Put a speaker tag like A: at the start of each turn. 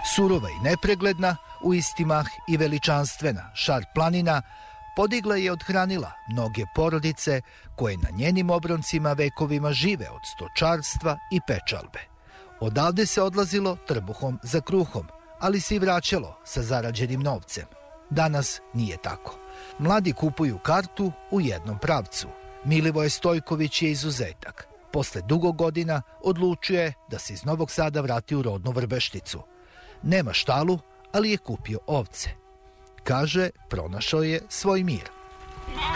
A: Surova i nepregledna, u isti mah i veličanstvena, Šar planina podigla je i odhranila mnoge porodice koje na njenim obroncima vekovima žive od stočarstva i pečalbe. Odavde se odlazilo trbuhom za kruhom, ali se i vraćalo sa zarađenim novcem. Danas nije tako. Mladi kupuju kartu u jednom pravcu. Milivoje Stojković je izuzetak. Posle dugo godina odlučio je da se iz Novog Sada vrati u rodnu Vrbešticu. Nema štalu, ali je kupio ovce. Kaže, pronašao je svoj mir.